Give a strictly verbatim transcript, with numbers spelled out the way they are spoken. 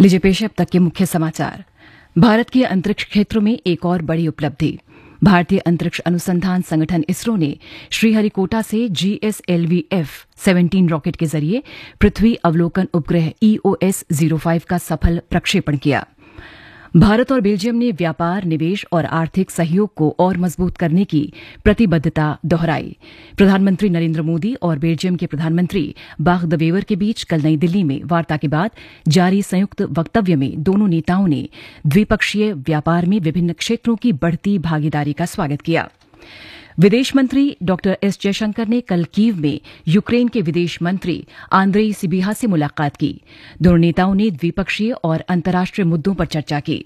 लीजिए पेश अब तक के मुख्य समाचार। भारत के अंतरिक्ष क्षेत्र में एक और बड़ी उपलब्धि। भारतीय अंतरिक्ष अनुसंधान संगठन इसरो ने श्रीहरिकोटा से जीएसएलवी एफ सत्रह रॉकेट के जरिए पृथ्वी अवलोकन उपग्रह ईओएस ज़ीरो फाइव का सफल प्रक्षेपण किया। भारत और बेल्जियम ने व्यापार, निवेश और आर्थिक सहयोग को और मजबूत करने की प्रतिबद्धता दोहराई। प्रधानमंत्री नरेंद्र मोदी और बेल्जियम के प्रधानमंत्री बाग द वेवर के बीच कल नई दिल्ली में वार्ता के बाद जारी संयुक्त वक्तव्य में दोनों नेताओं ने द्विपक्षीय व्यापार में विभिन्न क्षेत्रों की बढ़ती भागीदारी का स्वागत किया। विदेश मंत्री डॉक्टर एस जयशंकर ने कल कीव में यूक्रेन के विदेश मंत्री आंद्रेई सिबिहा से मुलाकात की। दोनों नेताओं ने द्विपक्षीय और अंतर्राष्ट्रीय मुद्दों पर चर्चा की।